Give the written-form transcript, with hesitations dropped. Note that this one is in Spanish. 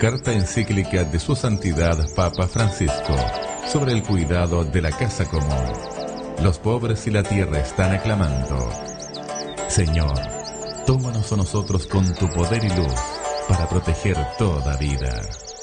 Carta encíclica de Su Santidad Papa Francisco sobre el cuidado de la casa común. Los pobres y la tierra están aclamando. Señor, tómanos a nosotros con tu poder y luz para proteger toda vida.